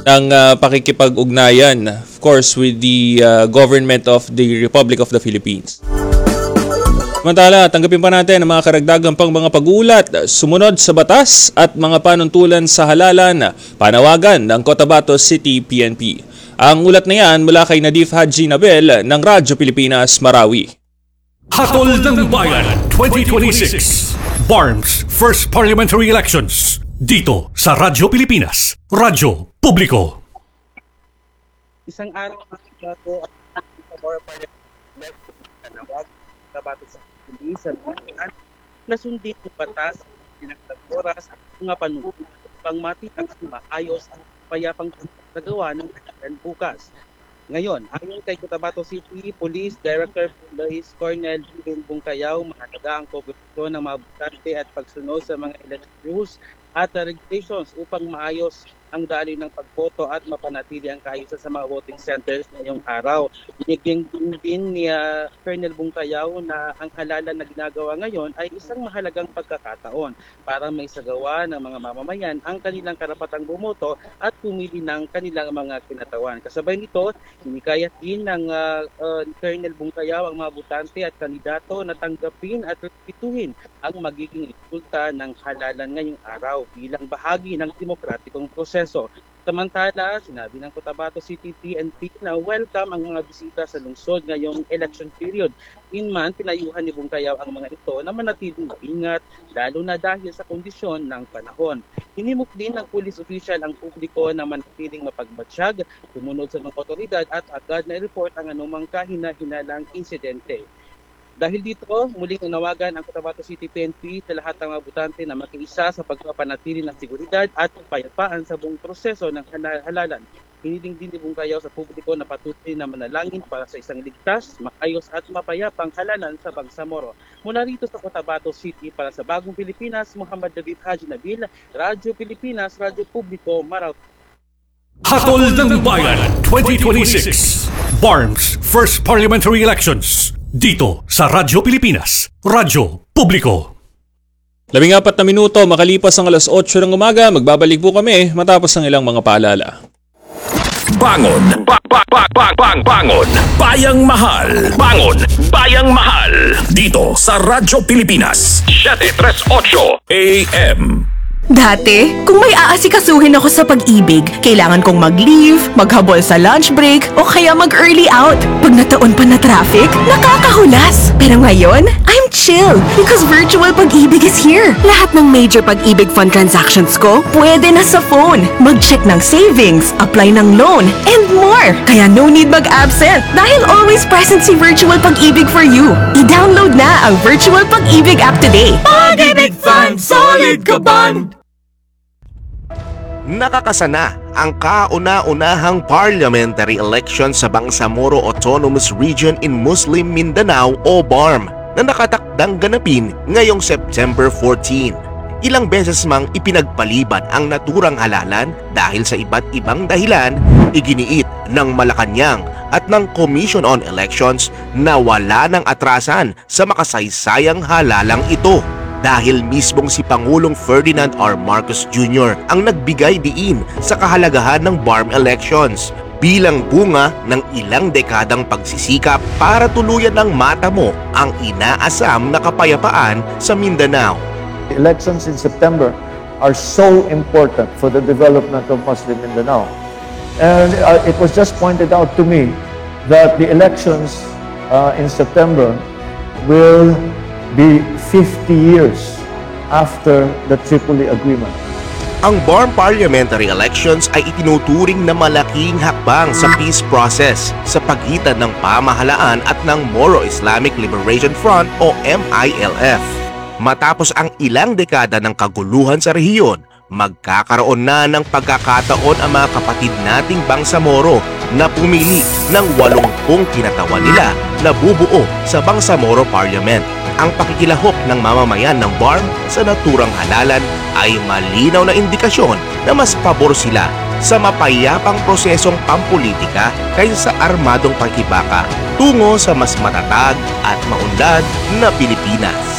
ng pakikipag-ugnayan, of course, with the government of the Republic of the Philippines. Samantala, tanggapin pa natin ang mga karagdagang pang mga pag-uulat sumunod sa batas at mga panuntulan sa halalan, panawagan ng Cotabato City PNP. Ang ulat na yan mula kay Nadif Haji Nabel ng Radyo Pilipinas, Marawi. Hatol ng Bayan 2026 BARM's First Parliamentary Elections dito sa Radyo Pilipinas, Radyo Publiko. Isang araw mga po at Cotabato sa Pilipinas na sundin ng batas pinagtagoras at mga panuntunan pang matiyak na maayos at payapang nagawa ng kanilang bukas. Ngayon, ayon kay Cotabato City Police Director Luis Cornel Bungkayaw, mahalaga ang kooperasyon ng mga botante at pagsunod sa mga election rules at regulations upang maayos ang daloy ng pagboto at mapanatili ang kaayusan sa mga voting centers ngayong araw. Binigyan din ni Colonel Bungkayaw na ang halalan na ginagawa ngayon ay isang mahalagang pagkakataon para may sagawa ng mga mamamayan ang kanilang karapatang bumoto at pumili ng kanilang mga kinatawan. Kasabay nito, hinikayat din ng Colonel Bungkayaw ang mga botante at kandidato na tanggapin at respetuhin ang magiging resulta ng halalan ngayong araw bilang bahagi ng demokratikong proseso. Samantala, sinabi ng Cotabato City PNP na welcome ang mga bisita sa lungsod ngayong election period. Inman, pinayuhan ni Bungkayaw ang mga ito na manatiling maingat, lalo na dahil sa kondisyon ng panahon. Hinimok din ng police official ang publiko na manatiling mapagmatsyag, sumunod sa mga otoridad at agad na i-report ang anumang kahina-hinalang insidente. Dahil dito, muling nanawagan ang Cotabato City PNP sa lahat ng mga botante na makiisa sa pagpapanatili ng seguridad at kapayapaan sa buong proseso ng halalan. Hiniling din ni Bungkayaw sa publiko na patuloy na manalangin para sa isang ligtas, maayos at mapayapang halalan sa Bangsamoro. Mula rito sa Cotabato City para sa Bagong Pilipinas, Muhammad David Haji Nabil, Radyo Pilipinas, Radyo Publiko, Marawi. Hatol ng Bayan 2026 BARM's First Parliamentary Elections dito sa Radyo Pilipinas, Radyo Publiko. 14 na minuto makalipas ang alas 8 ng umaga, magbabalik po kami matapos ang ilang mga paalala. Bangon! Bangon! Bayang Mahal! Bangon! Bayang Mahal! Dito sa Radyo Pilipinas 738 AM. Dati, kung may aasikasuhin ako sa pag-ibig, kailangan kong mag-leave, maghabol sa lunch break, o kaya mag-early out. Pag nataon pa na traffic, nakakahulas. Pero ngayon, I'm chill because virtual pag-ibig is here. Lahat ng major pag-ibig fund transactions ko, pwede na sa phone. Mag-check ng savings, apply ng loan, and more. Kaya no need mag-absent dahil always present si virtual pag-ibig for you. I-download na ang virtual pag-ibig app today. Pag-ibig Fund, solid ka ban! Nakakasana ang kauna-unahang parliamentary election sa Bangsamoro Autonomous Region in Muslim Mindanao o BARM na nakatakdang ganapin ngayong September 14. Ilang beses mang ipinagpaliban ang naturang halalan dahil sa iba't ibang dahilan, iginiit ng Malacanang at ng Commission on Elections na wala ng atrasan sa makasaysayang halalang ito. Dahil mismong si Pangulong Ferdinand R. Marcos Jr. ang nagbigay diin sa kahalagahan ng BARM elections bilang bunga ng ilang dekadang pagsisikap para tuluyan ng matamo ang inaasam na kapayapaan sa Mindanao. The elections in September are so important for the development of Muslim Mindanao. And it was just pointed out to me that the elections in September will be 50 years after the Tripoli Agreement. Ang BARM parliamentary elections ay itinuturing na malaking hakbang sa peace process sa pagitan ng pamahalaan at ng Moro Islamic Liberation Front o MILF. Matapos ang ilang dekada ng kaguluhan sa rehiyon, magkakaroon na ng pagkakataon ang mga kapatid nating Bangsamoro na pumili ng 80 kinatawan nila na bubuo sa Bangsamoro Parliament. Ang pakikilahok ng mamamayan ng BARM sa naturang halalan ay malinaw na indikasyon na mas pabor sila sa mapayapang prosesong pampolitika kaysa sa armadong pakibaka tungo sa mas matatag at maunlad na Pilipinas.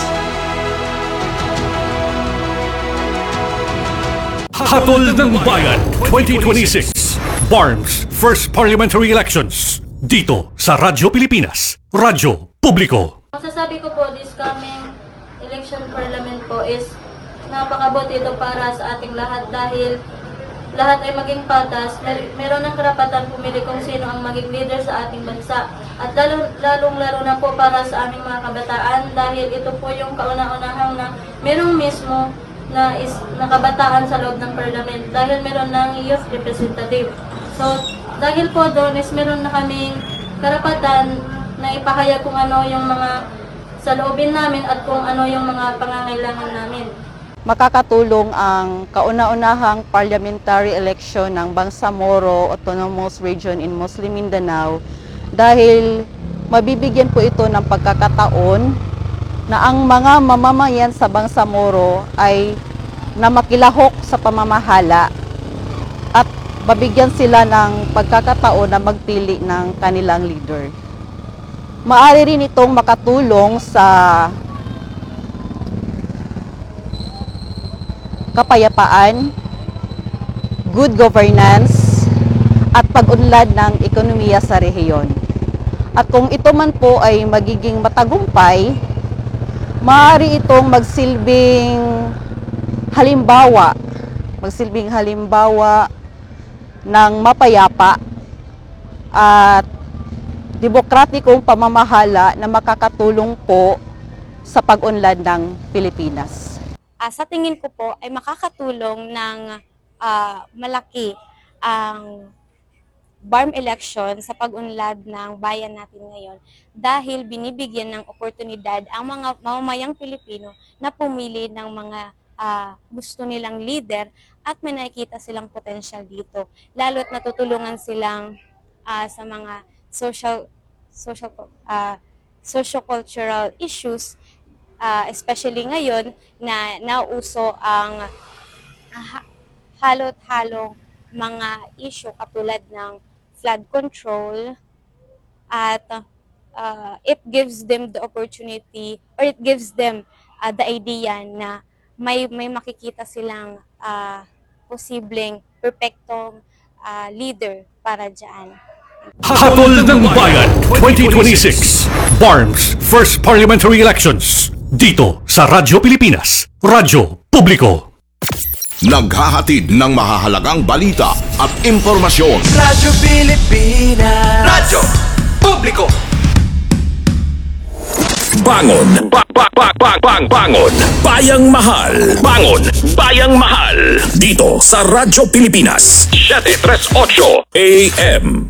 Hatol ng Bayan 2026 BARM's First Parliamentary Elections. Dito sa Radyo Pilipinas, Radyo Publiko. Masasabi ko po, this coming election parliament po is napakabuti ito para sa ating lahat dahil lahat ay maging patas, meron ng karapatan pumili kung sino ang maging leader sa ating bansa. At lalong-lalo na po para sa aming mga kabataan dahil ito po yung kauna-unahang na merong mismo na kabataan sa loob ng parliament dahil meron ng youth representative. So, dahil po doon is meron na kaming karapatan na ipahayag kung ano yung mga saloobin namin at kung ano yung mga pangangailangan namin. Makakatulong ang kauna-unahang parliamentary election ng Bangsamoro Autonomous Region in Muslim Mindanao dahil mabibigyan po ito ng pagkakataon na ang mga mamamayan sa Bangsamoro ay na makilahok sa pamamahala at mabigyan sila ng pagkakataon na magpili ng kanilang leader. Maaari rin itong makatulong sa kapayapaan, good governance, at pag-unlad ng ekonomiya sa rehiyon. At kung ito man po ay magiging matagumpay, maaari itong magsilbing halimbawa ng mapayapa at demokratikong pamamahala na makakatulong po sa pag-unlad ng Pilipinas. Sa tingin ko po ay makakatulong ng malaki ang BARM election sa pag-unlad ng bayan natin ngayon dahil binibigyan ng oportunidad ang mga mamamayang Pilipino na pumili ng mga gusto nilang leader at may nakikita silang potensyal dito. Lalo't natutulungan silang sa mga socio-cultural issues, especially ngayon na nauso ang halot-halong mga issue katulad ng flood control at it gives them the opportunity or it gives them the idea na may makikita silang posibleng perfectong leader para dyan. Hatol ng Bayan 2026 BARM's First Parliamentary Elections. Dito sa Radyo Pilipinas, Radyo Publiko. Naghahatid ng mahahalagang balita at impormasyon. Radyo Pilipinas. Radyo Publiko. Bangon. Bangon. Bayang Mahal. Bangon. Bayang Mahal. Dito sa Radyo Pilipinas. 738 AM.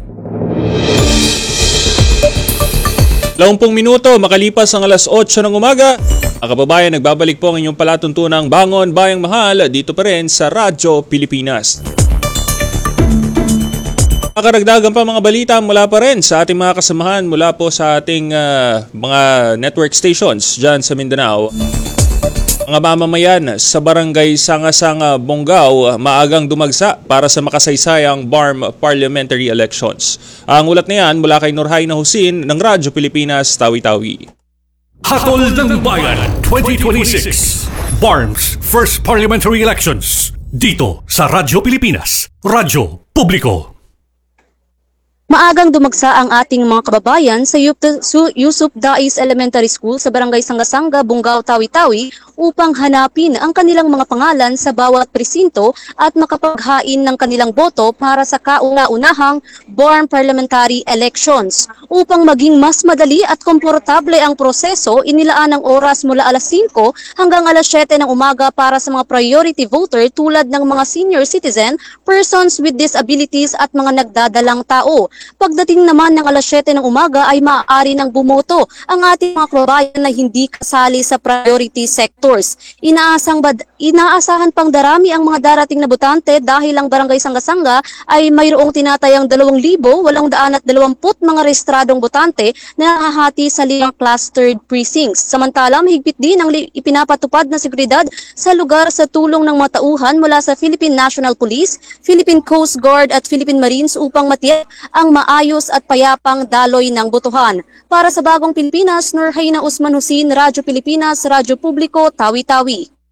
20 minuto makalipas ang alas 8 ng umaga. Mga kababayan, nagbabalik po ang inyong palatuntunang Bangon Bayang Mahal dito pa rin sa Radyo Pilipinas. Makaragdagan pa mga balita mula pa rin sa ating mga kasamahan mula po sa ating mga network stations dyan sa Mindanao. Mga mamamayan sa barangay Sanga-Sanga, Bonggao, maagang dumagsa para sa makasaysayang BARM parliamentary elections. Ang ulat na yan mula kay Nurhaina Husin ng Radyo Pilipinas, Tawi-Tawi. Hatol ng Bayan 2026 BARM's First Parliamentary Elections. Dito sa Radyo Pilipinas, Radyo Publiko. Maagang dumagsa ang ating mga kababayan sa Yusuf Dais Elementary School sa Barangay Sanga-Sanga, Bonggao, Tawi-Tawi upang hanapin ang kanilang mga pangalan sa bawat presinto at makapaghain ng kanilang boto para sa kauna-unahang BARM Parliamentary Elections. Upang maging mas madali at komportable ang proseso, inilaan ang oras mula alas 5 hanggang alas 7 ng umaga para sa mga priority voter tulad ng mga senior citizen, persons with disabilities at mga nagdadalang tao. Pagdating naman ng alas 7 ng umaga ay maaari nang bumoto ang ating mga kababayan na hindi kasali sa priority sectors. Inaasahan pang darami ang mga darating na botante dahil ang Barangay Sanga-Sanga ay mayroong tinatayang 2,820 mga rehistradong botante na nahahati sa 5 clustered precincts. Samantala, mahigpit din ang ipinapatupad na seguridad sa lugar sa tulong ng mga tauhan mula sa Philippine National Police, Philippine Coast Guard at Philippine Marines upang matiyak ang maayos at payapang daloy ng botohan. Para sa Bagong Pilipinas, Nurhaina Usman Husin, Radyo Pilipinas, Radyo Publiko, Tawi-Tawi.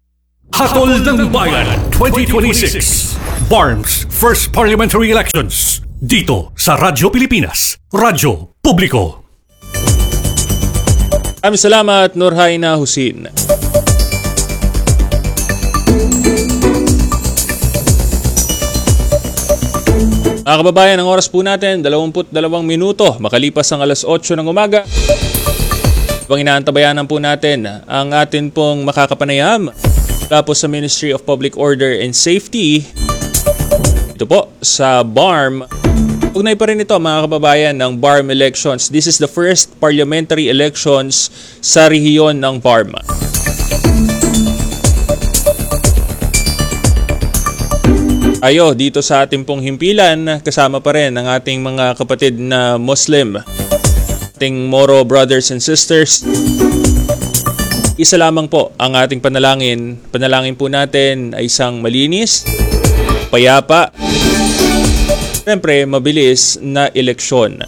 Hatol ng Bayan 2026 BARM's First Parliamentary Elections dito sa Radyo Pilipinas, Radyo Publiko. Salamat, Nurhaina Husin. Mga kababayan, ang oras po natin, 22 minuto, makalipas ang alas 8 ng umaga. Habang inaantabayanan po natin ang atin pong makakapanayam mula po sa Ministry of Public Order and Safety, ito po sa BARM. Ugnay pa rin ito mga kababayan ng BARM elections. This is the first parliamentary elections sa rehiyon ng BARM. Ayo, dito sa ating pong himpilan, kasama pa rin ang ating mga kapatid na Muslim, ating Moro brothers and sisters. Isa lamang po ang ating panalangin. Panalangin po natin ay isang malinis, payapa, siyempre mabilis na eleksyon.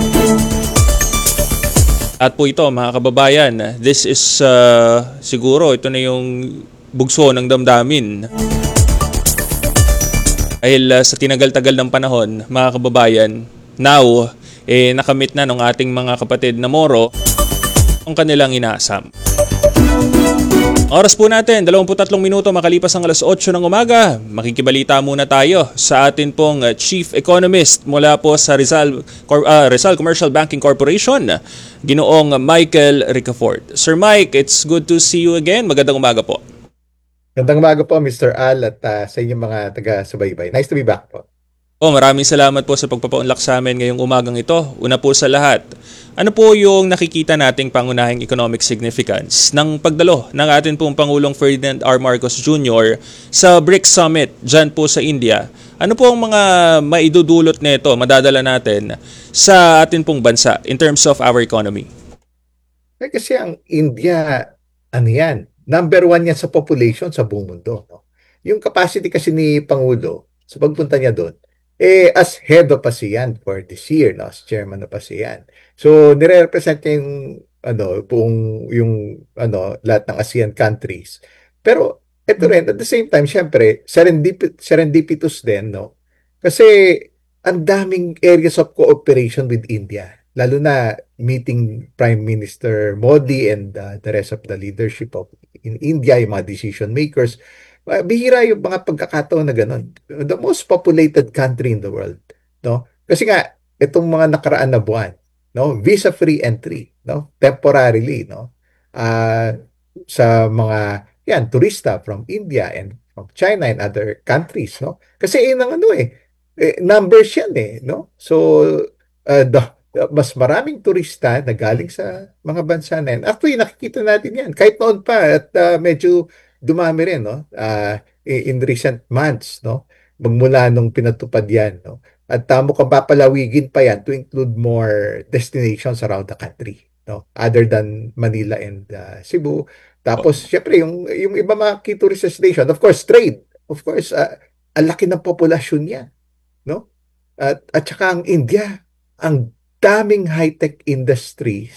At po ito mga kababayan, this is siguro ito na yung bugso ng damdamin. Dahil sa tinagal-tagal ng panahon, mga kababayan, now, nakamit na ng ating mga kapatid na Moro ang kanilang inaasam. Oras po natin, 23 minuto makalipas ang alas 8 ng umaga. Makikibalita muna tayo sa atin pong Chief Economist mula po sa Rizal Commercial Banking Corporation, Ginoong Michael Ricafort. Sir Mike, it's good to see you again. Magandang umaga po. Magandang umaga po, Mr. Al, at sa inyong mga taga-subaybay. Nice to be back po. Maraming salamat po sa pagpapaunlak sa amin ngayong umagang ito. Una po sa lahat, ano po yung nakikita nating pangunahing economic significance ng pagdalo ng atin pong Pangulong Ferdinand R. Marcos Jr. sa BRICS Summit dyan po sa India? Ano po ang mga maidudulot nito, madadala natin sa atin pong bansa in terms of our economy? Kasi ang India, yan? Number 1 yan sa population sa buong mundo. No? Yung capacity kasi ni Pangulo, sa pagpunta niya doon, as head of ASEAN for this year, no? As chairman of ASEAN. So, nire-represent niya yung lahat ng ASEAN countries. Pero, ito rin, at the same time, syempre, serendipitous din, no? Kasi, ang daming areas of cooperation with India. Lalo na meeting Prime Minister Modi and the rest of the leadership in India, yung mga decision makers. Bihira yung mga pagkakataon na ganun. The most populated country in the world. No? Kasi nga, itong mga nakaraan na buwan, no? Visa-free entry, no? Temporarily, no? Sa mga turista from India and from China and other countries. No? Kasi yun ang numbers yan no? So, mas maraming turista na galing sa mga bansa na yan. Actually, nakikita natin yan. Kahit noon pa at medyo dumami rin, no? In recent months, no? Magmula nung pinatupad yan, no? At mukhang papalawigin pa yan to include more destinations around the country, no? Other than Manila and Cebu. Tapos, syempre, yung iba mga key tourist destination, of course, trade. Of course, ang laki ng populasyon yan, no? At saka ang India, ang daming high-tech industries.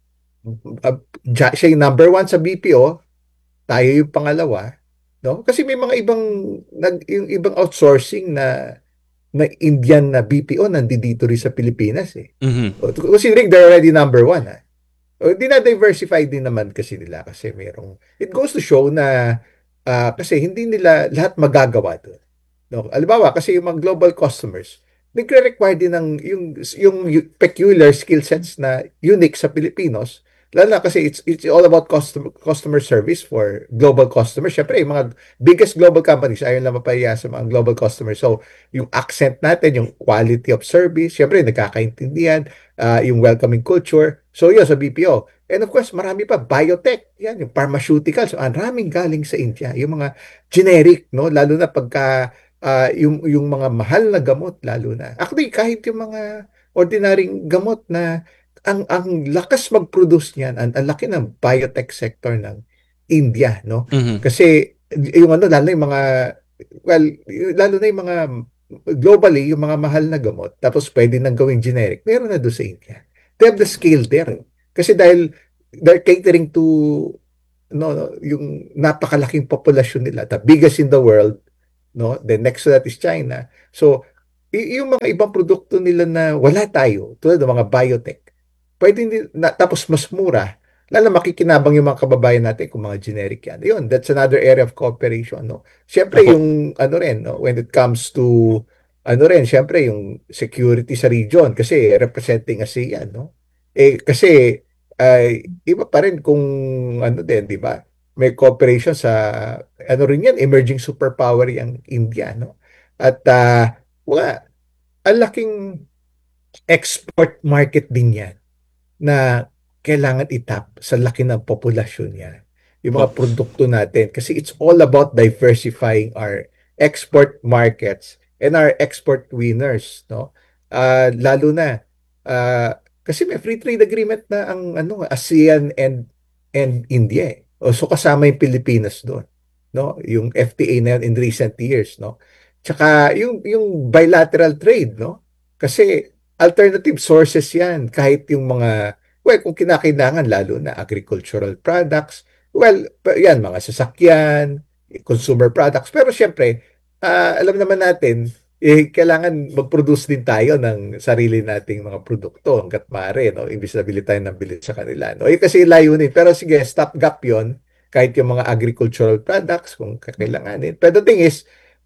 Siya yung number 1 sa BPO, tayo yung pangalawa, no? Kasi may mga yung ibang outsourcing na Indian na BPO nandito rin sa Pilipinas Considering they're already number 1 Dina-diversify din naman kasi nila kasi it goes to show na kasi hindi nila lahat magagawa doon. No? Halimbawa, kasi yung mga global customers, nagre-require din ng yung peculiar skill sets na unique sa Pilipinos. Lalo na kasi it's all about customer service for global customers. Siyempre, yung mga biggest global companies, ayaw na mapahiya sa mga global customers. So, yung accent natin, yung quality of service, siyempre, nagkakaintindihan, yung welcoming culture. So, yun, sa BPO. And of course, marami pa, biotech, yan, yung pharmaceuticals. So, ang raming galing sa India. Yung mga generic, no? Lalo na pagka yung mga mahal na gamot, lalo na. Actually, kahit yung mga ordinaryong gamot na ang lakas mag-produce niyan, ang laki ng biotech sector ng India, no? Kasi yung lalo na yung mga globally, yung mga mahal na gamot, tapos pwede nang gawing generic, meron na doon sa India. They have the scale there. Kasi dahil they're catering to yung napakalaking populasyon nila, the biggest in the world, no? Then next to that is China. So, yung mga ibang produkto nila na wala tayo, tulad ng mga biotech, tapos mas mura, lalo makikinabang yung mga kababayan natin kung mga generic yan. Yun, that's another area of cooperation, no? Siyempre, Opo. yung, no, when it comes to, siyempre, yung security sa region, kasi representing ASEAN, no? Kasi, iba pa rin kung, din, di ba? May cooperation sa, rin yan, emerging superpower yung India, no? At, wala, ang laking export market din yan na kailangan itap sa laki ng populasyon niya. Yung mga produkto natin. Kasi it's all about diversifying our export markets and our export winners. No? Lalo na, kasi may free trade agreement na ang ASEAN and India. So kasama yung Pilipinas doon. No? Yung FTA na yun in recent years. No? Tsaka yung bilateral trade. No? Kasi alternative sources yan. Kahit yung mga, kung kinakailangan, lalo na agricultural products, yan, mga sasakyan, consumer products. Pero syempre, alam naman natin, kailangan mag-produce din tayo ng sarili nating mga produkto hanggat maaari, no? Imbis na bili tayo ng bili sa kanila. No? Kasi layunin. Pero sige, stopgap yon kahit yung mga agricultural products kung kakailanganin. Pero the thing is,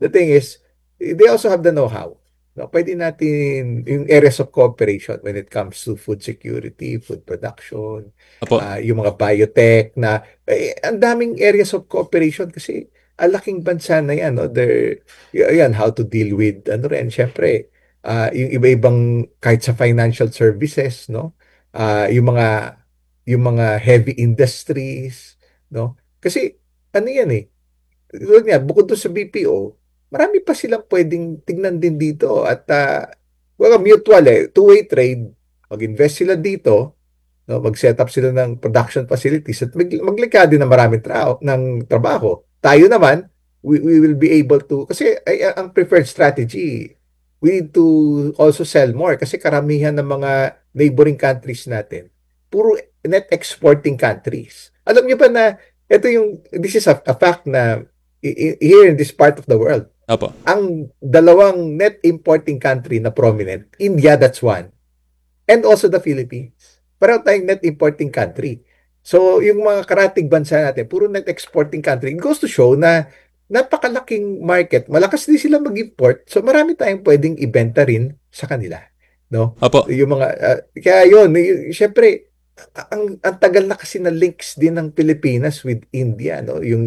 they also have the know-how. No, pwede natin yung areas of cooperation when it comes to food security, food production, yung mga biotech na ang daming areas of cooperation kasi ang laking bansa na yan, no? Yan, how to deal with syempre yung iba-ibang kahit sa financial services, no? Yung mga heavy industries, no? Kasi yan bukod doon sa BPO, marami pa silang pwedeng tingnan din dito at mutual two-way trade. Mag-invest sila dito, no, mag-set up sila ng production facilities at maglikha din ng maraming trabaho. Tayo naman, we will be able to, kasi ang preferred strategy, we need to also sell more kasi karamihan ng mga neighboring countries natin, puro net exporting countries. Alam niyo ba na this is a fact na here in this part of the world, ang dalawang net importing country na prominent, India, that's one. And also the Philippines. Pareho tayong net importing country. So, yung mga karatig bansa natin, puro net exporting country. It goes to show na napakalaking market. Malakas din sila mag-import. So, marami tayong pwedeng ibenta rin sa kanila. No? Yung mga, kaya yun, syempre, ang tagal na kasi na links din ng Pilipinas with India. No? Yung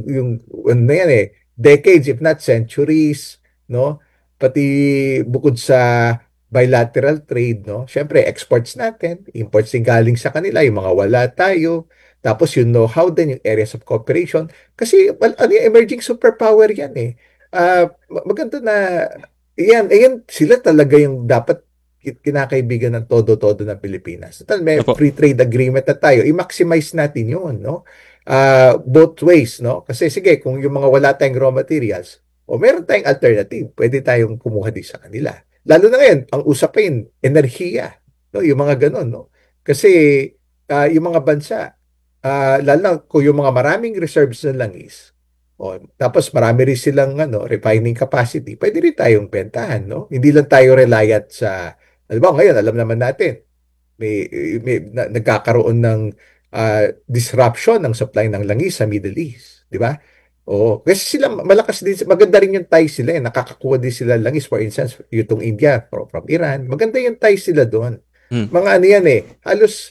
decades if not centuries, no? Pati bukod sa bilateral trade, no? Syempre exports natin, imports din galing sa kanila, yung mga wala tayo. Tapos yung know-how din, yung areas of cooperation. Kasi emerging superpower yan eh. Maganda na yan sila talaga yung dapat kinakaibigan ng todo-todo ng Pilipinas. May free trade agreement na tayo, i-maximize natin yun, no? Both ways, no? Kasi sige, kung yung mga wala tayong raw materials, meron tayong alternative, pwede tayong kumuha din sa kanila. Lalo na ngayon, ang usapin, enerhiya, no? Yung mga ganon, no? Kasi yung mga bansa, lalo na kung yung mga maraming reserves ng langis, tapos marami rin silang refining capacity, pwede rin tayong bentahan, no? Hindi lang tayo reliant sa, ngayon, alam naman natin, may nagkakaroon ng disruption ng supply ng langis sa Middle East, di ba? Kasi sila malakas din, maganda rin yung ties sila, nakakakuha din sila langis, for instance, yung India from Iran, maganda yung ties sila doon. Mga halos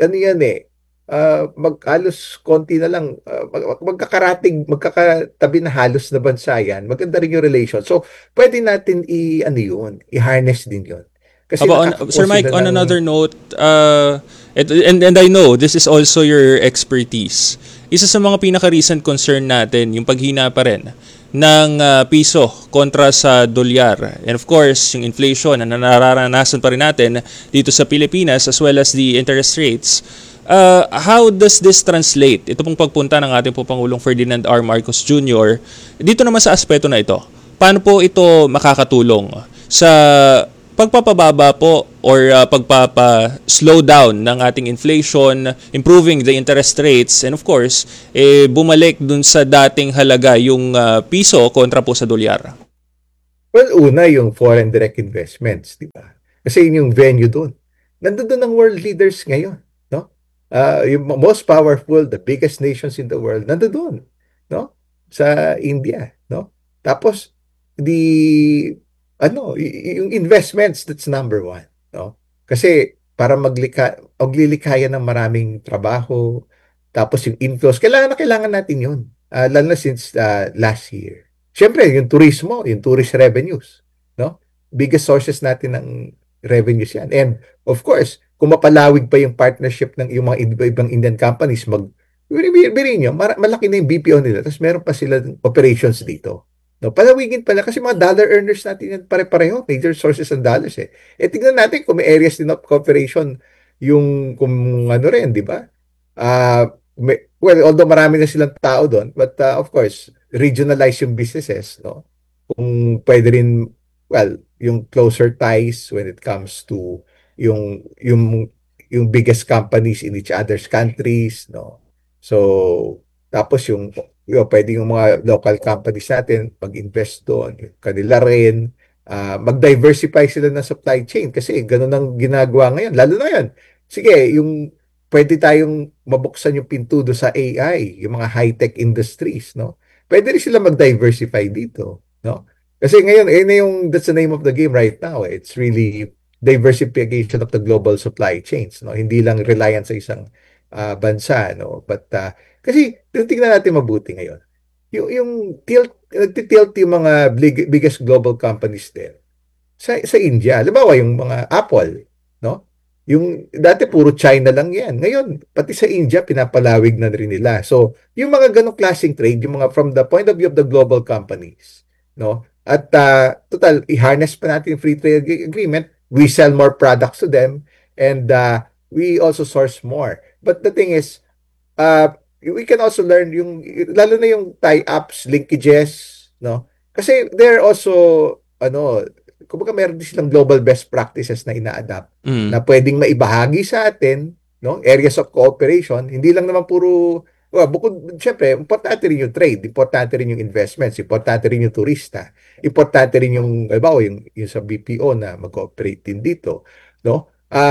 halos konti na lang, magkakatabi na halos na bansa yan, maganda rin yung relation. So, pwede natin i-harness din yun. Kasi Sir Mike, on another note, and I know this is also your expertise. Isa sa mga pinaka-recent concern natin, yung paghina pa rin ng piso kontra sa dolyar. And of course, yung inflation na nararanasan pa rin natin dito sa Pilipinas as well as the interest rates. How does this translate? Ito pong pagpunta ng ating po Pangulong Ferdinand R. Marcos Jr. dito naman sa aspeto na ito. Paano po ito makakatulong sa pagpapababa po or pagpapa-slow down ng ating inflation, improving the interest rates, and of course, bumalik dun sa dating halaga yung piso kontra po sa dolyar? Well, una yung foreign direct investments, di ba? Kasi yun yung venue doon. Nandun ang world leaders ngayon, no? Yung most powerful, the biggest nations in the world, nandun, no? Sa India, no? Tapos, yung investments, that's number one, no? Kasi para maglilikaya ng maraming trabaho, tapos yung inflows, kailangan natin yun. Lalo na since last year. Siyempre, yung turismo, yung tourist revenues, no? Biggest sources natin ng revenues yan. And of course, kung mapalawig pa yung partnership ng yung mga ibang Indian companies, biriin nyo, malaki na yung BPO nila, tapos meron pa sila operations dito. No, palawigin pala kasi mga dollar earners natin yan pare-pareho, major sources ng dollars eh. Tingnan natin kung may areas din of cooperation yung kung ano rin, di ba? Well, although marami na silang tao doon, but of course, regionalize yung businesses, no? Kung pwede rin, well, yung closer ties when it comes to yung biggest companies in each other's countries, no? So, tapos pwede yung mga local companies natin mag-invest doon, yung kanila rin, mag-diversify sila ng supply chain kasi ganun ang ginagawa ngayon. Lalo na yan. Sige, pwede tayong mabuksan yung pinto do sa AI, yung mga high-tech industries, no? Pwede rin sila mag-diversify dito, no? Kasi ngayon, that's the name of the game right now. It's really diversification of the global supply chains, no? Hindi lang reliant sa isang bansa, no? But kasi tingnan natin mabuti ngayon. Yung nagtitilt yung mga biggest global companies din sa India. Halimbawa yung mga Apple, no? Yung dati puro China lang yan. Ngayon, pati sa India pinapalawig na rin nila. So, yung mga ganong klaseng trade, yung mga from the point of view of the global companies, no? At total, i-harness pa natin yung free trade agreement. We sell more products to them and we also source more. But the thing is, we can also learn lalo na yung tie-ups, linkages, no? Kasi they're also, kumbaga meron din silang global best practices na ina-adapt na pwedeng maibahagi sa atin, no? Areas of cooperation, hindi lang naman puro, syempre, importante rin yung trade, importante rin yung investments, importante rin yung turista, importante rin yung sa BPO na mag-cooperate din dito, no?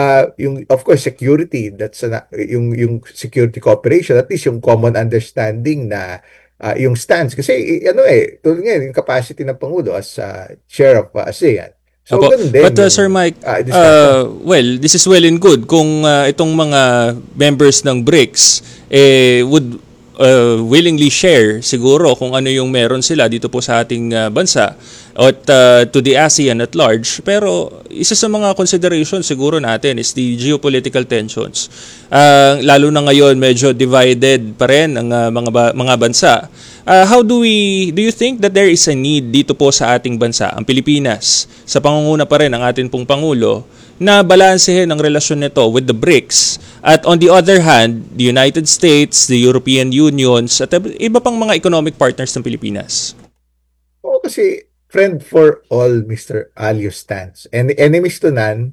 Of course security, that's yung security cooperation, at least yung common understanding na yung stance kasi tulad ngayon yung capacity ng Pangulo as chair of ASEAN. So ganun din. But Sir Mike, well, this is well and good kung itong mga members ng BRICS would willingly share siguro kung ano yung meron sila dito po sa ating bansa at to the ASEAN at large. Pero isa sa mga consideration siguro natin is the geopolitical tensions. Lalo na ngayon medyo divided pa rin ang mga bansa. How do you think that there is a need dito po sa ating bansa, ang Pilipinas, sa pangunguna pa rin ng ating pong Pangulo, na balansehin ang relasyon nito with the BRICS at on the other hand, the United States, the European Unions at iba pang mga economic partners ng Pilipinas? Oo, kasi friend for all, Mr. Alios stance. And enemies to none,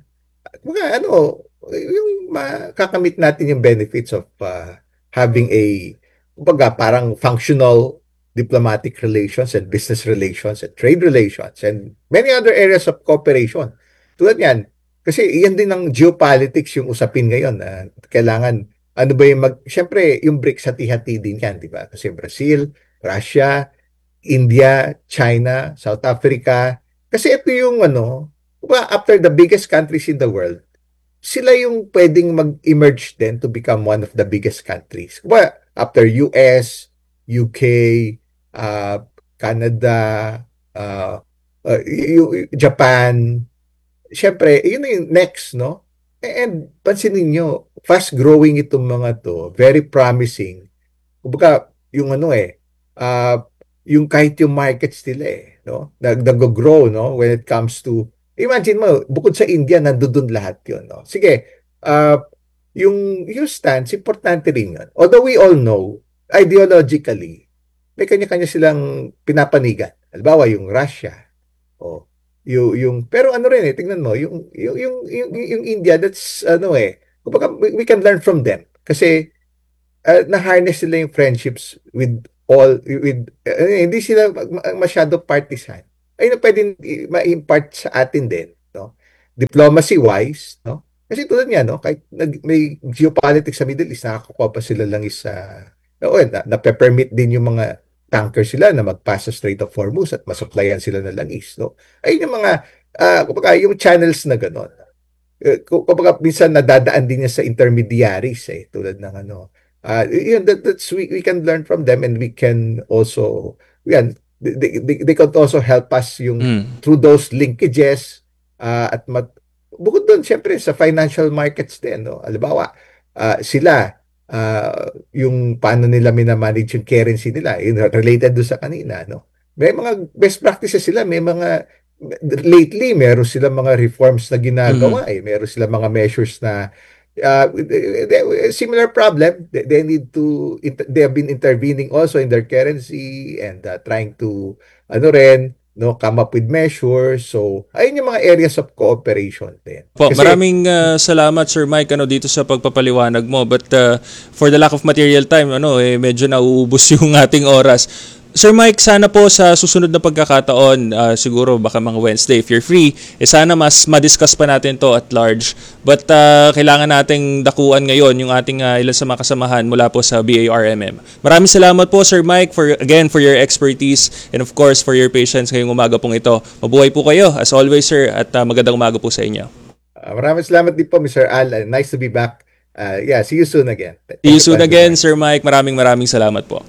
yung makakamit natin yung benefits of having parang functional diplomatic relations and business relations and trade relations and many other areas of cooperation. Tulad yan, kasi iyan din ng geopolitics yung usapin ngayon. Kailangan, siyempre, yung BRICS hati-hati din yan, di ba? Kasi Brazil, Russia, India, China, South Africa. Kasi ito yung after the biggest countries in the world, sila yung pwedeng mag-emerge din to become one of the biggest countries. After US, UK, Canada, Japan, syempre, yun na yung next, no? And pansinin nyo, fast-growing itong mga to, very promising. Kumbaga, yung kahit yung markets nila no? Nag-grow, no? When it comes to, imagine mo, bukod sa India, nandoon lahat yun, no? Sige, yung stance, importante rin yun. Although we all know, ideologically, may kanya-kanya silang pinapanigan. Halimbawa, yung Russia, pero ano rin tingnan mo yung India, that's kumbaga we can learn from them kasi na-harness nila yung friendships with hindi sila masyado partisan. Ay na pwedeng ma-impart sa atin din, no? Diplomacy wise, no? Kasi tulad niya, no, kahit may geopolitics sa Middle East, nakakuha pa sila lang na-permit din yung mga tanker sila na magpasa Strait of Hormuz at masupplyan sila ng langis, no? Ay yung mga kumbaga yung channels na gano'n. Kumbaga minsan nadadaan din niya sa intermediaries tulad ng that's we can learn from them, and we can also they can also help us yung through those linkages bukod doon syempre sa financial markets din, no. Halimbawa sila yung paano nila minamanage yung currency nila, related doon sa kanina, no. May mga best practices sila, may mga lately meron sila mga reforms na ginagawa meron sila mga measures na similar problem. They have been intervening also in their currency and trying to come up with measures. So ayun yung mga areas of cooperation din. Maraming salamat Sir Mike dito sa pagpapaliwanag mo, but for the lack of material time medyo nauubos yung ating oras. Sir Mike, sana po sa susunod na pagkakataon, siguro baka mga Wednesday, if you're free, sana mas ma-discuss pa natin to at large. But kailangan nating dakuan ngayon yung ating ilan sa mga kasamahan mula po sa BARMM. Maraming salamat po Sir Mike for your expertise and of course for your patience ngayong umaga pong ito. Mabuhay po kayo as always sir, at magandang umaga po sa inyo. Maraming salamat din po Mr. Al. Nice to be back. See you soon again. See you soon again Sir Mike. Maraming salamat po.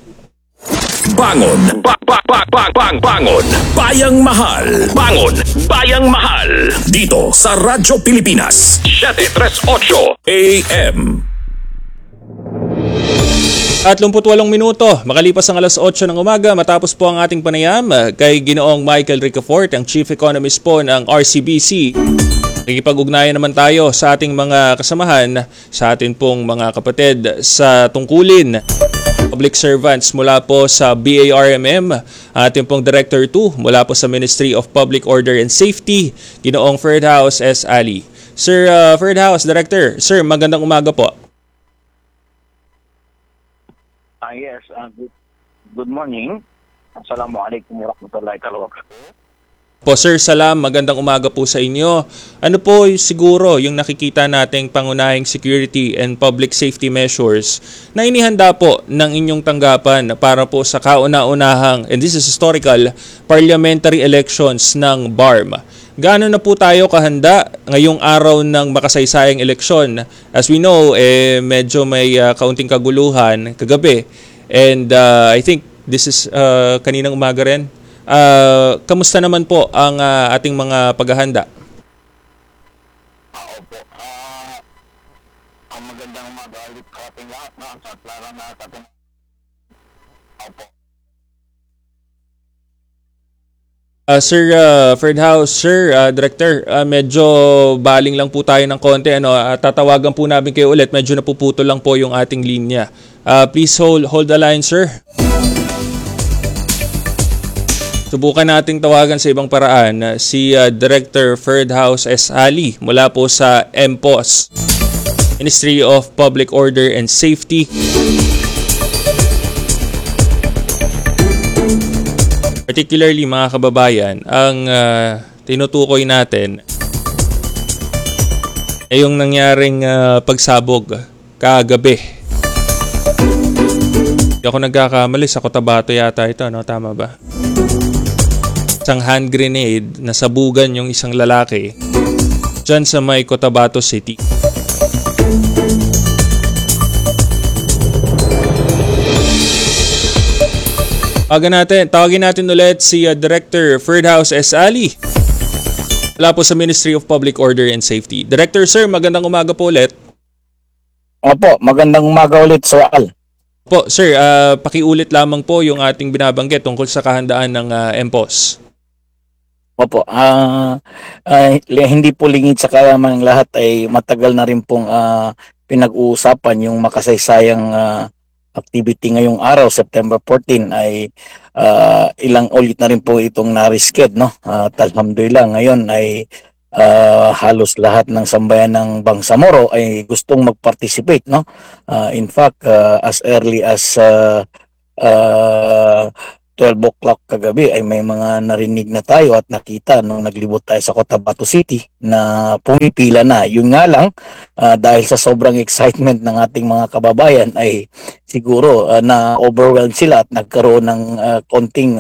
Bangon, bangon, bayang mahal. Bangon, bayang mahal. Dito sa Radyo Pilipinas, 738 AM. 38 minuto, makalipas ang alas 8 ng umaga, matapos po ang ating panayam kay Ginoong Michael Ricafort, ang Chief Economist po ng RCBC. Nakikipag-ugnayan naman tayo sa ating mga kasamahan, sa ating pong mga kapatid sa tungkulin public servants mula po sa BARMM, ating pong Director 2 mula po sa Ministry of Public Order and Safety, Ginoong Ferdhouse S. Ali. Sir Ferdhouse, Director, Sir, magandang umaga po. Yes, good morning. Assalamualaikum warahmatullahi wabarakatuh. Po Sir, salam, magandang umaga po sa inyo. Ano po siguro yung nakikita nating pangunahing security and public safety measures na inihanda po ng inyong tanggapan para po sa kauna-unahang, and this is historical, parliamentary elections ng BARM? Gaano na po tayo kahanda ngayong araw ng makasaysayang eleksyon? As we know, medyo may kaunting kaguluhan kagabi. And I think this is kaninang umaga rin. Kamusta naman po ang ating mga paghahanda? Opo. Ang magandang umaga ulit sa ating lahat sa klarang na ating. Opo. Sir Ferdhouse, Sir Director, medyo baling lang po tayo ng konti. Tatawagan po namin kayo ulit. Medyo napuputol lang po yung ating linya. Please hold the line, sir. Subukan nating tawagan sa ibang paraan si Director Ferdhouse S. Ali mula po sa MPOS, Ministry of Public Order and Safety. Particularly mga kababayan, ang tinutukoy natin ay yung nangyaring pagsabog kagabi. Hindi ako nagkakamali, sa Cotabato yata ito, no? Tama ba? Isang hand grenade na sabugan yung isang lalaki dyan sa may Cotabato City. Tawagin natin ulit si Director Ferdhouse S. Ali wala po sa Ministry of Public Order and Safety. Director, sir, magandang umaga po ulit. Opo, magandang umaga ulit, Sir Al. Po, sir, pakiulit lamang po yung ating binabanggit tungkol sa kahandaan ng MPOS. Opo, hindi po lingid sa kalaman ng lahat ay matagal na rin pong pinag-uusapan yung makasaysayang activity ngayong araw, September 14, ay ilang ulit na rin po itong narisked, no? At alhamdulillah, ngayon ay halos lahat ng sambayan ng Bangsamoro ay gustong mag-participate, no? In fact, as early as 12 o'clock kagabi ay may mga narinig na tayo at nakita nung naglibot tayo sa Cotabato City na pumipila na. Yun nga lang, dahil sa sobrang excitement ng ating mga kababayan ay siguro na overwhelmed sila at nagkaroon ng konting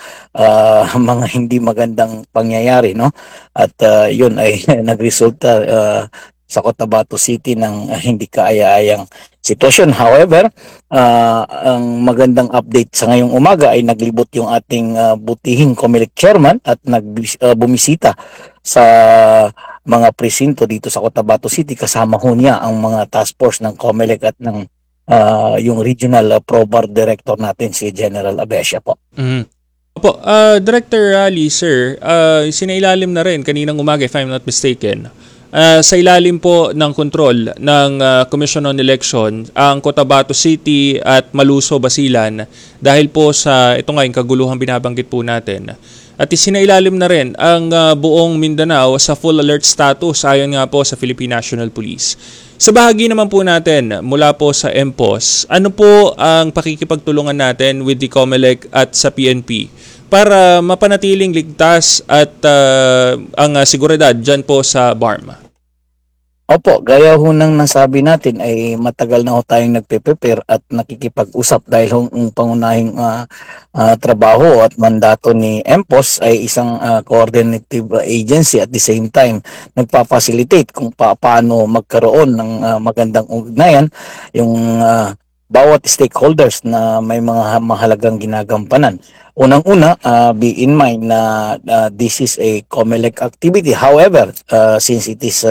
mga hindi magandang pangyayari, no? At yun ay nagresulta sa Cotabato City ng hindi kaaya-ayang sitwasyon. However, ang magandang update sa ngayong umaga ay naglibot yung ating butihing COMELEC chairman at bumisita sa mga presinto dito sa Cotabato City. Kasama ho niya ang mga task force ng COMELEC at ng yung regional PROBAR director natin, si General Abesia po. Opo, Director Ali, sir, sinailalim na rin kaninang umaga, if I'm not mistaken, sa ilalim po ng kontrol ng Commission on Election ang Cotabato City at Maluso, Basilan dahil po sa ito nga yung kaguluhang binabanggit po natin. At isinailalim na rin ang buong Mindanao sa full alert status ayon nga po sa Philippine National Police. Sa bahagi naman po natin mula po sa MPOS, ano po ang pakikipagtulungan natin with the COMELEC at sa PNP para mapanatiling ligtas at ang seguridad dyan po sa BARM? Opo, gaya ho nang nasabi natin ay matagal na ho tayong nagpe-prepare at nakikipag-usap dahil ang pangunahing trabaho at mandato ni MPOS ay isang coordinative agency, at the same time nagpa-facilitate kung paano magkaroon ng magandang ugnayan yung bawat stakeholders na may mga mahalagang ginagampanan. Unang-una, be in mind na this is a COMELEC activity. However, since it is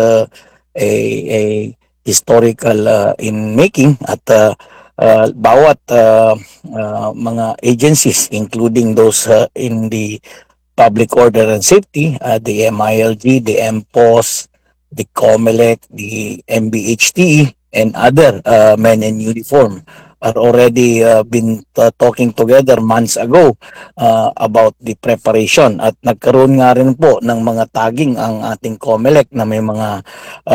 a historical in making at bawat mga agencies, including those in the public order and safety, the MILG, the MPOS, the COMELEC, the MBHTE, and other men in uniform are already been talking together months ago about the preparation, at nagkaroon nga rin po ng mga tagging ang ating COMELEC na may mga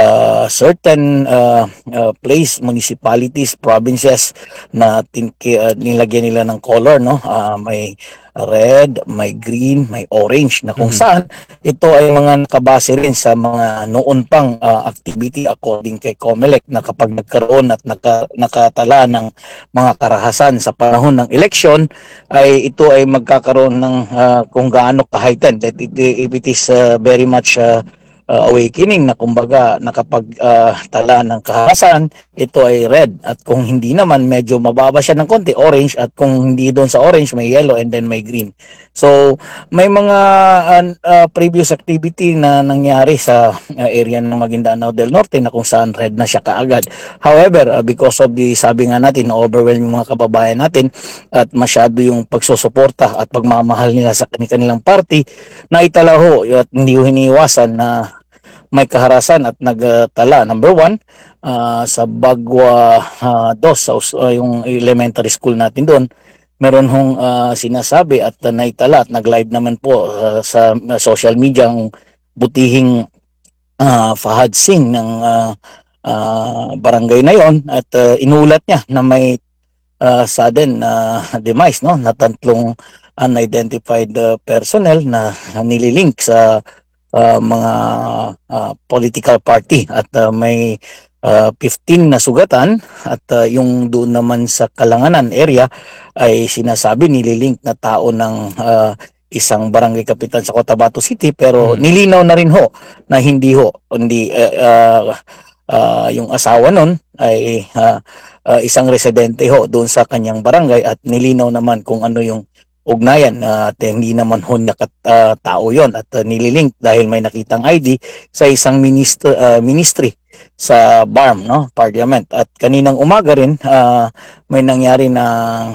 certain place, municipalities, provinces na nilagyan nila ng color, no? May red, may green, may orange, na kung saan ito ay mga nakabase rin sa mga noon pang activity according kay COMELEC, na kapag nagkaroon at nakatala ng mga karahasan sa panahon ng eleksyon ay ito ay magkakaroon ng kung gaano ka-heightened. If it is very much awakening na kumbaga nakapagtala ng kahasan, ito ay red, at kung hindi naman medyo mababa siya ng konti, orange, at kung hindi doon sa orange may yellow, and then may green. So may mga previous activity na nangyari sa area ng Maguindanao del Norte na kung saan red na siya kaagad. However, because of the, sabi nga natin, overwhelm yung mga kababayan natin at masyado yung pagsusuporta at pagmamahal nila sa kanilang party, na italaho at hindi hiniwasan na may kaharasan at nagtala. Number one, sa Bagwa 2, yung elementary school natin doon, meron hong sinasabi at naitala at nag-live naman po sa social media ang butihing Fahad Singh ng barangay na yon, at inulat niya na may sudden demise, no, na tatlong unidentified personnel na nililink sa mga political party, at may 15 na sugatan, at yung doon naman sa Kalanganan area ay sinasabi nililink na tao ng isang barangay kapitan sa Cotabato City, pero nilinaw na rin ho na hindi yung asawa nun ay isang residente ho doon sa kanyang barangay, at nilinaw naman kung ano yung ugnayan, at hindi naman ho tao yon, at nililink dahil may nakitang ID sa isang ministry sa BARM, no, Parliament. At kaninang umaga rin may nangyari na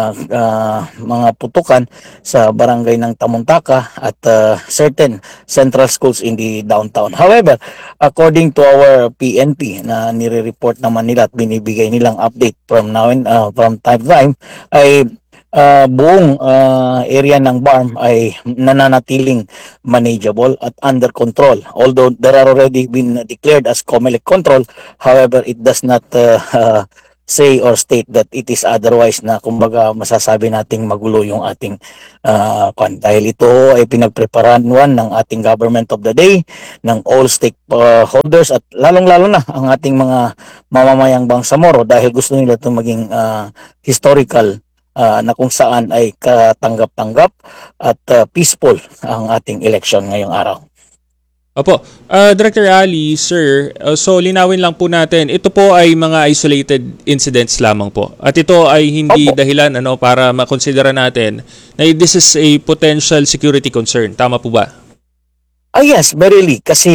mga putukan sa barangay ng Tamuntaka at certain central schools in the downtown. However, according to our PNP na nire-report naman nila at binibigay nilang update from from time to time, ay buong area ng BARM ay nananatiling manageable at under control. Although there are already been declared as COMELEC control, however, it does not say or state that it is otherwise, na kumbaga masasabi nating magulo yung ating dahil ito ay pinagpreparahan ng ating government of the day, ng all stakeholders at lalong-lalo na ang ating mga mamamayang Bangsamoro, dahil gusto nila ito maging historical na kung saan ay katanggap-tanggap at peaceful ang ating election ngayong araw. Opo. Director Ali, sir, so linawin lang po natin, ito po ay mga isolated incidents lamang po. At ito ay hindi dahilan para makonsidera natin na this is a potential security concern. Tama po ba? Yes, verily. Kasi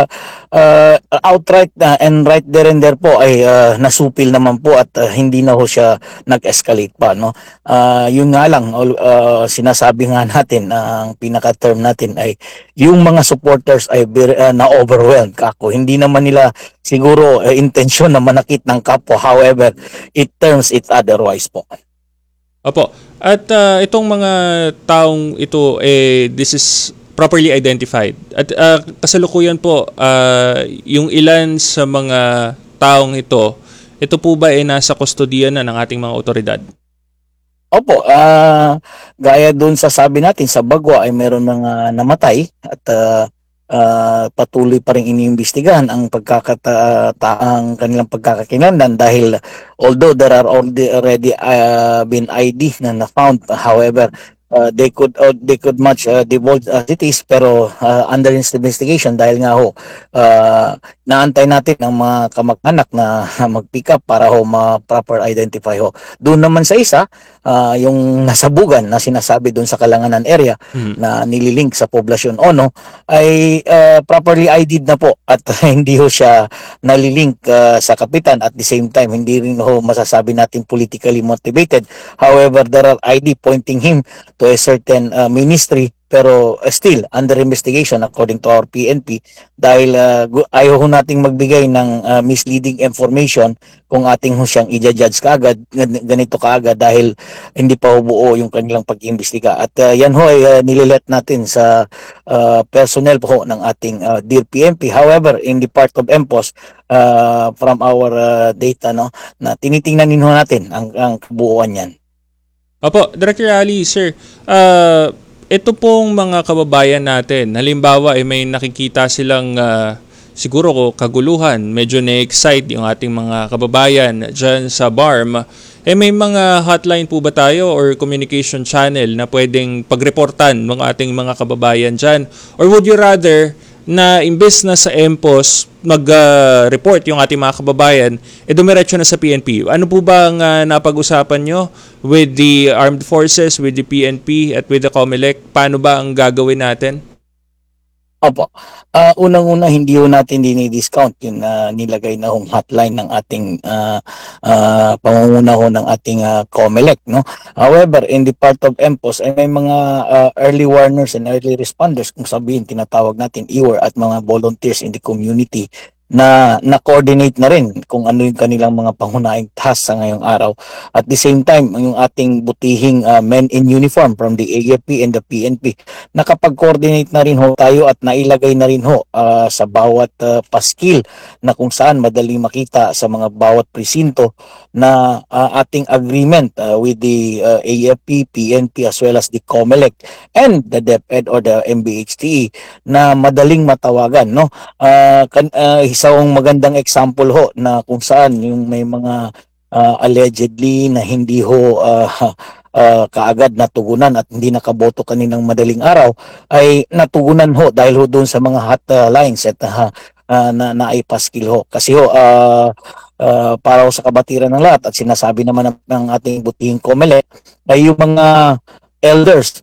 outright and right there and there po ay nasupil naman po at hindi na ho siya nag-escalate pa. No? Yun nga lang, sinasabi nga natin, ang pinaka-term natin ay yung mga supporters ay na-overwhelmed kako. Hindi naman nila siguro intensyon na manakit ng kapwa. However, it turns it otherwise po. Opo. At itong mga taong ito, this is properly identified. At kasalukuyan po, yung ilan sa mga taong ito po ba ay nasa kustodiya na ng ating mga otoridad? Opo, gaya doon sa sabi natin sa Bagwa ay meron mga namatay at patuloy pa rin iniimbestigahan ang ang kanilang pagkakakilanlan, dahil although there are already been ID na found, however, they could much divulge as it is, pero under investigation, dahil nga ho naantay natin ang mga kamag-anak na mag-pick up para ho ma-proper identify ho. Doon naman sa isa, yung nasabugan na sinasabi doon sa Kalanganan area na nililink sa poblasyon Ono ay properly ID'd na po at hindi ho siya nalilink sa kapitan. At the same time, hindi rin ho masasabi natin politically motivated. However, there are ID pointing him to a certain ministry, pero still under investigation according to our PNP, dahil ayaw ho nating magbigay ng misleading information kung ating ho siyang i-judge kaagad, ganito kaagad, dahil hindi pa ho buo yung kanilang pag-iimbestiga. At yan ho ay nililet natin sa personnel po ng ating Dear PNP. However, in the part of MPOS, from our data, na tinitingnan din ho natin ang kabuuan yan. Opo, Director Ali, sir, ito pong mga kababayan natin, halimbawa ay may nakikita silang siguro kaguluhan, medyo na-excite yung ating mga kababayan dyan sa BARM, may mga hotline po ba tayo or communication channel na pwedeng pagreportan ng ating mga kababayan dyan? Or would you rather na imbes na sa MPOS mag-report yung ating mga kababayan, dumiretso na sa PNP? Ano po ba ang napag-usapan nyo with the armed forces, with the PNP at with the COMELEC? Paano ba ang gagawin natin? Opo. Unang-una, hindi ho natin dinidiscount yung nilagay na hong hotline ng ating pangunguna ho ng ating COMELEC. No? However, in the part of MPOS, ay may mga early warners and early responders, kung sabihin, tinatawag natin EWAR, at mga volunteers in the community na na-coordinate na rin kung ano yung kanilang mga pangunahing task sa ngayong araw. At the same time, yung ating butihing men in uniform from the AFP and the PNP, nakapag-coordinate na rin ho tayo at nailagay na rin ho sa bawat paskil na kung saan madaling makita sa mga bawat presinto na ating agreement with the AFP, PNP as well as the COMELEC and the DepEd or the MBHTE na madaling matawagan. No? Isang magandang example ho na kung saan yung may mga allegedly na hindi ho kaagad natugunan at hindi nakaboto kaninang madaling araw ay natugunan ho dahil ho doon sa mga hotlines at na naipaskil ho. Kasi ho para ho sa kabatiran ng lahat at sinasabi naman ng ating butihing COMELEC ay yung mga elders,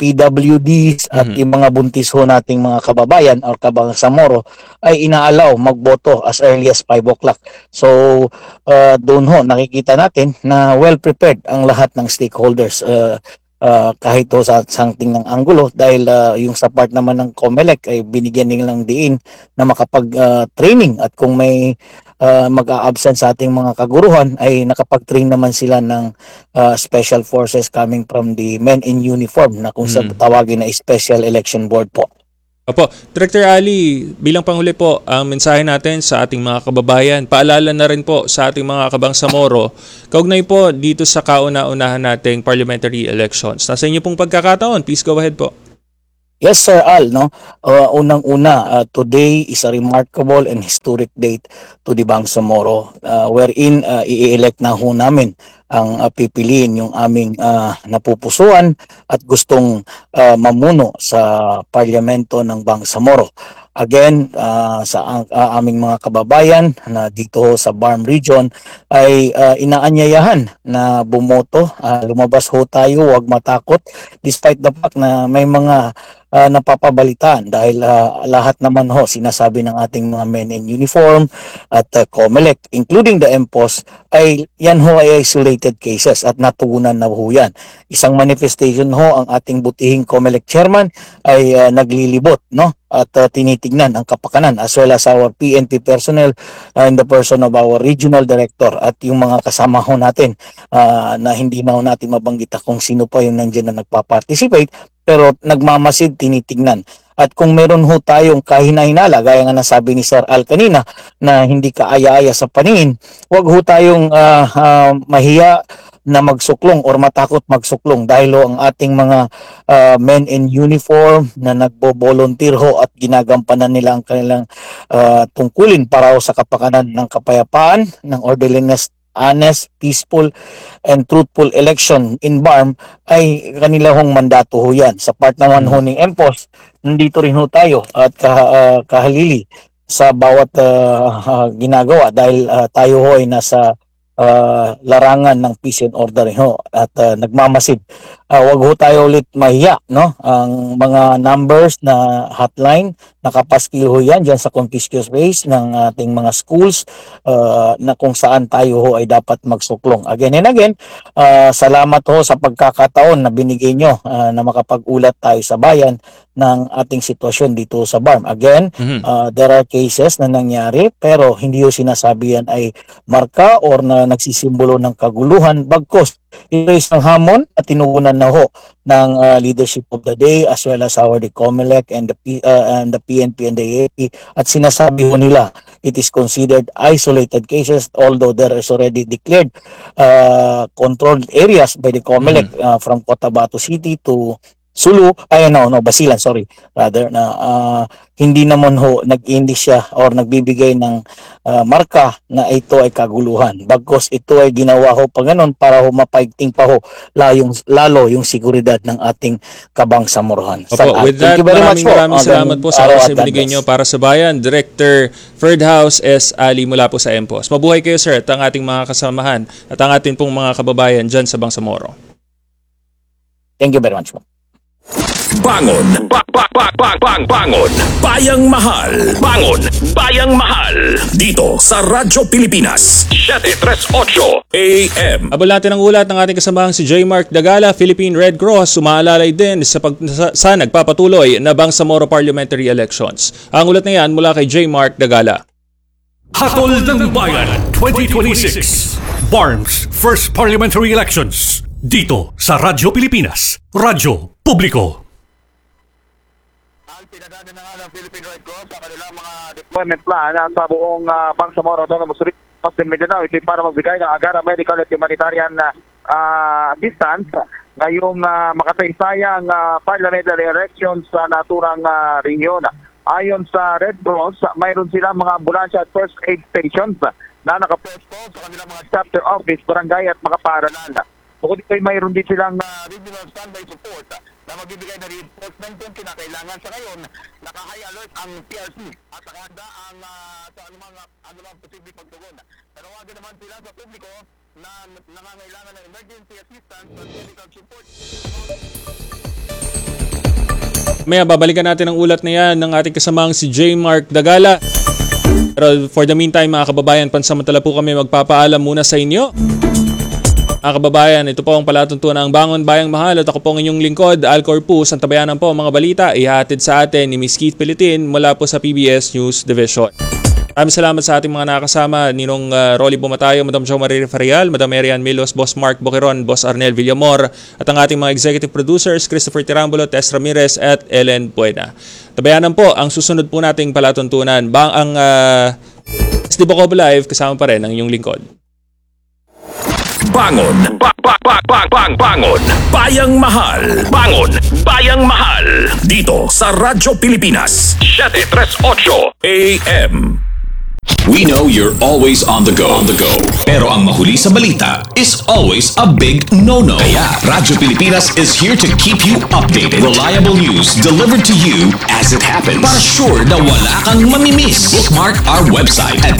PWDs at yung mga buntis ho nating mga kababayan or kabangsamoro ay inaalaw magboto as early as 5 o'clock. So doon ho nakikita natin na well prepared ang lahat ng stakeholders, kahit ho sa sangting ng anggulo, dahil yung sa part naman ng COMELEC ay binigyan nilang diin na makapag-training, at kung may mag-a-absent sa ating mga kaguruhan ay nakapag-train naman sila ng special forces coming from the men in uniform na kung sa tawagin na Special Election Board po. Opo, Director Ali, bilang panghuli po, ang mensahe natin sa ating mga kababayan, paalala na rin po sa ating mga kabangsamoro, kaugnay po dito sa kauna-unahan nating parliamentary elections. Nasa inyo pong pagkakataon, please go ahead po. Yes, Sir Al, no? Unang-una, today is a remarkable and historic date to the Bangsamoro, wherein i-elect na ho namin ang pipiliin yung aming napupusuan at gustong mamuno sa parlamento ng Bangsamoro. Again, sa aming mga kababayan na dito sa BARM region ay inaanyayahan na bumoto. Lumabas ho tayo, huwag matakot, despite the fact na may mga napapabalitaan, dahil lahat naman ho sinasabi ng ating mga men in uniform at COMELEC, including the MPOS, ay yan ho ay isolated cases at natugunan na ho yan. Isang manifestation ho ang ating butihing COMELEC chairman ay naglilibot, no? At tinitignan ang kapakanan, as well as our PNP personnel in the person of our regional director at yung mga kasama ho natin, na hindi na ho natin mabanggit kung sino pa yung nandiyan na nagpa-participate, pero nagmamasid, tinitignan. At kung meron ho tayong kahina-hinala, gaya nga nasabi ni Sir Al kanina, na hindi kaaya-aya sa paningin, huwag ho tayong mahiya na magsuklong or matakot magsuklong, dahil ho ang ating mga men in uniform na nagbo-volunteer ho at ginagampanan nila ang kanilang tungkulin para ho sa kapakanan ng kapayapaan, ng orderliness, honest, peaceful, and truthful election in BARM, ay kanila hong mandato ho yan. Sa part naman ho ng MPOS, nandito rin ho tayo at kahalili sa bawat ginagawa, dahil tayo ho ay nasa larangan ng peace and order ho at nagmamasid. Wag ho tayo ulit mahiya, no? Ang mga numbers na hotline, nakapaskil ho yan dyan sa conspicuous base ng ating mga schools, na kung saan tayo ho ay dapat magsuklong. Again and again, salamat ho sa pagkakataon na binigay nyo na makapag-ulat tayo sa bayan ng ating sitwasyon dito sa BARM. Again, there are cases na nangyari, pero hindi ho sinasabi yan ay marka or na nagsisimbolo ng kaguluhan, bagkos ito isang hamon at tinugunan na ho ng leadership of the day, as well as our the COMELEC and the PNP and the AAP, at sinasabi ho nila it is considered isolated cases, although there is already declared controlled areas by the COMELEC from Cotabato City to Sulu, Basilan, rather, na hindi naman ho nag-indis siya or nagbibigay ng marka na ito ay kaguluhan. Bagkos ito ay ginawa ho pa ganun para ho mapaigting pa ho lalo yung seguridad ng ating kabangsamuruhan. Opo, with that, maraming salamat po sa oras na binigay nyo para sa bayan. Director Ferdhouse S. Ali mula po sa MPOS. Mabuhay kayo, sir, at ang ating mga kasamahan at ang ating pong mga kababayan dyan sa Bangsamoro. Thank you very much po. Bangon, bangon, bayang mahal. Bangon, bayang mahal. Dito sa Radyo Pilipinas, 738 AM. Abol natin ang ulat ng ating kasamahang si J. Mark Dagala, Philippine Red Cross, sumaalalay din sa nagpapatuloy na Bangsamoro Parliamentary Elections. Ang ulat na yan mula kay J. Mark Dagala. Hatol ng Bayan 2026, BARM's First Parliamentary Elections. Dito sa Radyo Pilipinas, Radyo Publiko. Pinadaanan na nga ng Philippine Red Cross sa kanilang mga deployment plan sa buong Bangsamoro at Muslim Mindanao. Ito para magbigay ng agara medical at humanitarian assistance ngayong makasaysayang parliamentary elections sa naturang rehiyon. Ayon sa Red Cross, mayroon silang mga ambulansya at first aid stations na nakaposto sa kanilang mga chapter office, barangay at mga paaralan. Bukod dito ay mayroon din silang regional standby support na magbibigay na reinforcement kung kinakailangan. Sa ngayon, naka-high alert ang PRC at nakahanda ang sa anumang posibleng pagtugon. Tanawagan naman sila sa publiko na nangangailangan ng emergency assistance at medical support. Maya babalikan natin ang ulat na yan ng ating kasamang si J. Mark Dagala. Pero for the meantime mga kababayan, pansamantala po kami magpapaalam muna sa inyo. Mga kababayan, ito po ang palatuntunan ng Bangon Bayang Mahal at ako po ang inyong lingkod, Al Corpus. Ang tabayanan po ang mga balita ihatid sa atin ni Miss Keith Pilitin mula po sa PBS News Division. Maraming salamat sa ating mga nakasama, Ninong Rolly Bumatayo, Madam Jo Marie Farial, Madam Marian Milos, Boss Mark Boqueron, Boss Arnel Villamor, at ang ating mga executive producers, Christopher Tirambulo, Tess Ramirez, at Ellen Buena. Tabayanan po ang susunod po nating palatuntunan. Ang SDBO Live, kasama pa rin ang inyong lingkod. Bangon, bangon, bayang mahal. Bangon, bayang mahal. Dito sa Radyo Pilipinas, 738 AM. We know you're always on the go. Pero ang mahuli sa balita is always a big no-no. Kaya Radyo Pilipinas is here to keep you updated. Reliable news delivered to you as it happens. Para sure na wala kang mamimiss. Bookmark our website at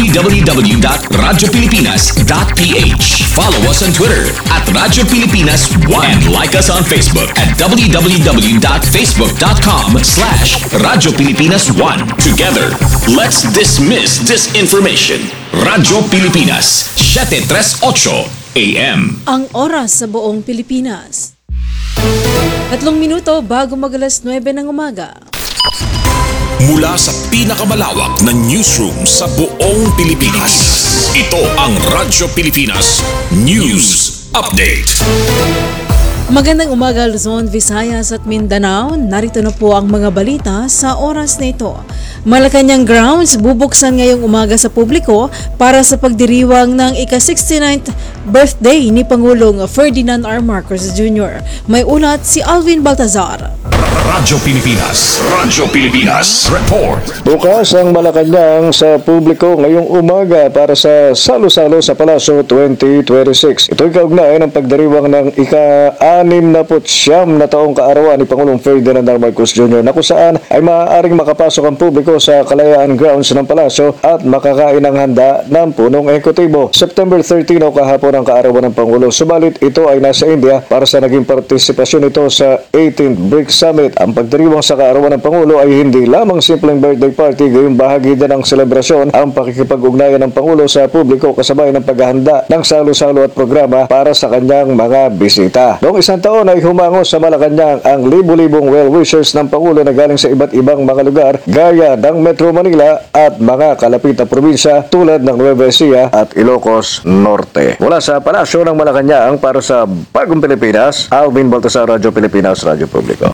www.radiopilipinas.ph. Follow us on Twitter at Radyo Pilipinas 1 and like us on Facebook at www.facebook.com/Radyo Pilipinas 1. Together, let's dismiss disinformation. Radyo Pilipinas, 738 AM. Ang oras sa buong Pilipinas. 3 minuto bago mag-alas 9 ng umaga. Mula sa pinakamalawak na newsroom sa buong Pilipinas, ito ang Radyo Pilipinas News Update. Magandang umaga Luzon, Visayas at Mindanao. Narito na po ang mga balita sa oras na ito. Malacanang Grounds bubuksan ngayong umaga sa publiko para sa pagdiriwang ng ika-69th birthday ni Pangulong Ferdinand R. Marcos Jr. May ulat si Alvin Baltazar. Radyo Pilipinas, report. Bukas ang Malacanang sa publiko ngayong umaga para sa Salo-Salo sa Palasyo 2026. Ito'y kaugnay ng pagdiriwang ng ika-69 na taong kaarawan ni Pangulong Ferdinand R. Marcos Jr. na kung saan ay maaaring makapasok ang publiko sa Kalayaan Grounds ng Palasyo at makakain ng handa ng punong ehekutibo. September 13 o kahapon ang kaarawan ng Pangulo. Subalit ito ay nasa India para sa naging partisipasyon ito sa 18th BRICS Summit. Ang pagdiriwang sa kaarawan ng Pangulo ay hindi lamang simpleng birthday party, gayong bahagi din ng selebrasyon ang pakikipag-ugnayan ng Pangulo sa publiko kasabay ng paghahanda ng salo-salo at programa para sa kanyang mga bisita. Noong isang taon ay humango sa Malacanang ang libu-libong well-wishers ng Pangulo na galing sa iba't ibang mga lugar gaya ng Metro Manila at mga kalapit na probinsya tulad ng Nueva Ecija at Ilocos Norte. Mula sa Palasyo ng Malacanang para sa Bagong Pilipinas, Alvin Baltasar, Radyo Pilipinas, Radyo Publiko.